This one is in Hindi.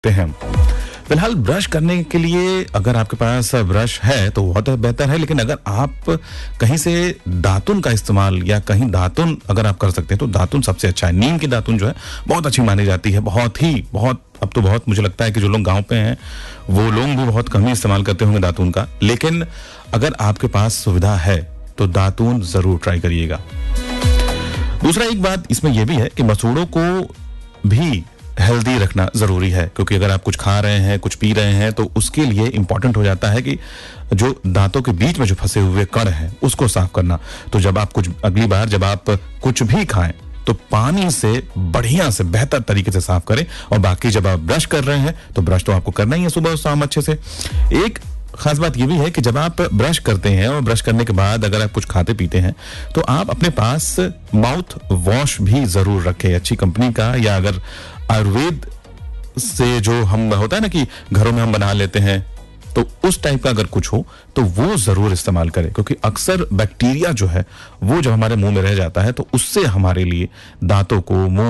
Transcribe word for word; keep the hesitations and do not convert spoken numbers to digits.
ते हैं। फिलहाल ब्रश करने के लिए अगर आपके पास ब्रश है तो बहुत बेहतर है, लेकिन अगर आप कहीं से दातुन का इस्तेमाल या कहीं दातुन अगर आप कर सकते हैं तो दातुन सबसे अच्छा है। नीम की दातुन जो है बहुत अच्छी मानी जाती है, बहुत ही बहुत अब तो बहुत मुझे लगता है कि जो लोग गांव पे हैं वो लोग भी बहुत कम ही इस्तेमाल करते होंगे दातुन का, लेकिन अगर आपके पास सुविधा है तो दातुन जरूर ट्राई करिएगा। दूसरा एक बात इसमें यह भी है कि मसूड़ों को भी हेल्दी रखना जरूरी है, क्योंकि अगर आप कुछ खा रहे हैं, कुछ पी रहे हैं तो उसके लिए इंपॉर्टेंट हो जाता है कि जो दांतों के बीच में जो फंसे हुए कण हैं उसको साफ करना। तो जब आप कुछ अगली बार जब आप कुछ भी खाएं तो पानी से बढ़िया से बेहतर तरीके से साफ करें, और बाकी जब आप ब्रश कर रहे हैं तो ब्रश तो आपको करना ही है सुबह और शाम अच्छे से। एक खास बात यह भी है कि जब आप ब्रश करते हैं और ब्रश करने के बाद अगर आप कुछ खाते पीते हैं तो आप अपने पास माउथ वॉश भी जरूर रखें, अच्छी कंपनी का, या अगर आयुर्वेद से जो हम होता है ना कि घरों में हम बना लेते हैं तो उस टाइप का अगर कुछ हो तो वो जरूर इस्तेमाल करें, क्योंकि अक्सर बैक्टीरिया जो है वो जब हमारे मुंह में रह जाता है तो उससे हमारे लिए दांतों को, मुंह